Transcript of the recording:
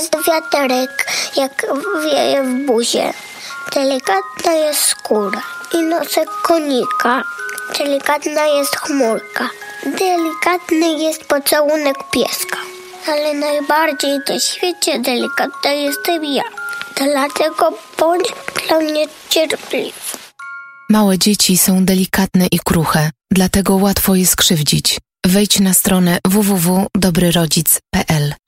jest wiaterek, jak wieje w buzie. Delikatna jest skóra i nosek konika. Delikatna jest chmurka. Delikatny jest pocałunek pieska. Ale najbardziej na świecie delikatna jestem ja. Dlatego bądź dla mnie cierpliwy. Małe dzieci są delikatne i kruche, dlatego łatwo je skrzywdzić. Wejdź na stronę www.dobryrodzic.pl.